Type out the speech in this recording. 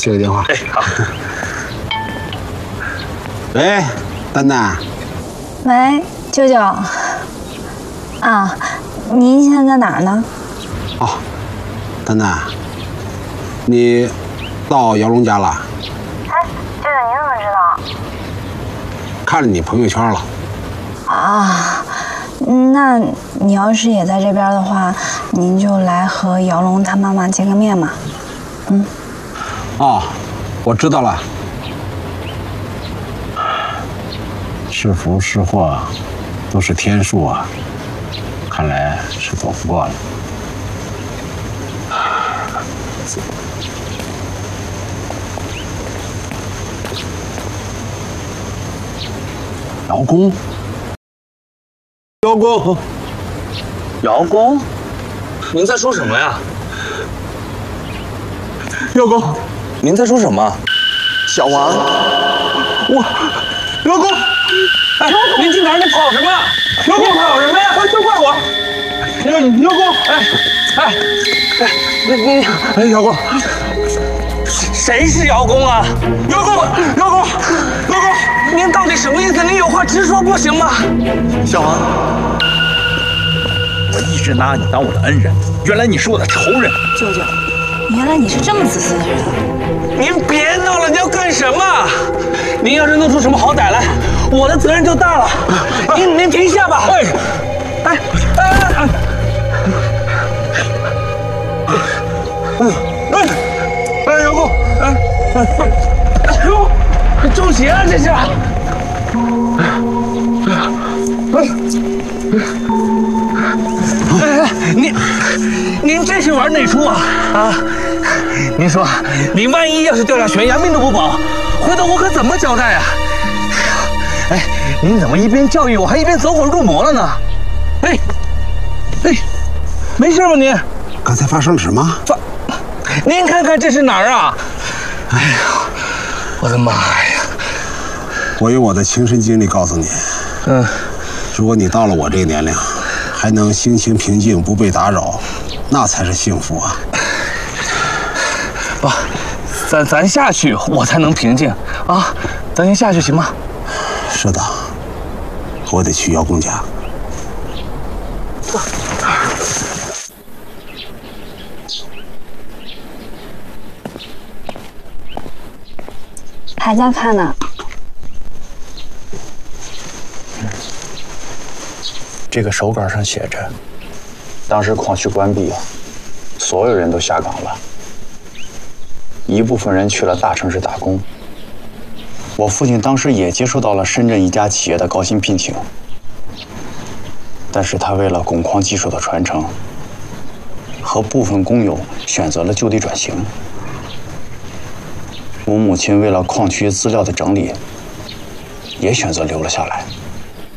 接个电话。 哎，好。 喂，丹丹。 喂，舅舅。啊，您现在在哪儿呢？ 哦，丹丹，你到姚龙家了？ 哎，舅舅，您怎么知道？ 看了你朋友圈了。 啊，那你要是也在这边的话，您就来和姚龙他妈妈见个面嘛。嗯。 哦，我知道了。是福是祸，都是天数啊。看来是躲不过了。姚公，姚公， 姚公，您在说什么呀？ 姚公， 您在说什么？ 小王， 姚公， 哎，您去哪儿？你跑什么？姚公跑什么呀？快就怪我！姚公， 哎，姚公， 谁是姚公啊？姚公，您到底什么意思？您有话直说不行吗？ 小王，我一直拿你当我的恩人，原来你是我的仇人。 舅舅，原来你是这么自私的人。 您别闹了，您要干什么？您要是弄出什么好歹来，我的责任就大了。您停下吧。姚公，哟，中邪了这是。您这是玩哪出啊？啊！您说，您万一要是掉下悬崖，命都不保，回头我可怎么交代啊？哎，您怎么一边教育我，还一边走火入魔了呢？哎，没事吧您？ 刚才发生了什么？ 您看看这是哪儿啊？哎呀，我的妈呀！ 我用我的亲身经历告诉你，如果你到了我这个年龄，还能心情平静，不被打扰，那才是幸福啊！ 不，咱下去，我才能平静啊！咱先下去行吗？ 是的，我得去姚公家。 还在看呢。 这个手稿上写着，当时矿区关闭，所有人都下岗了，一部分人去了大城市打工。我父亲当时也接受到了深圳一家企业的高薪聘请，但是他为了汞矿技术的传承，和部分工友选择了就地转型。我母亲为了矿区资料的整理，也选择留了下来。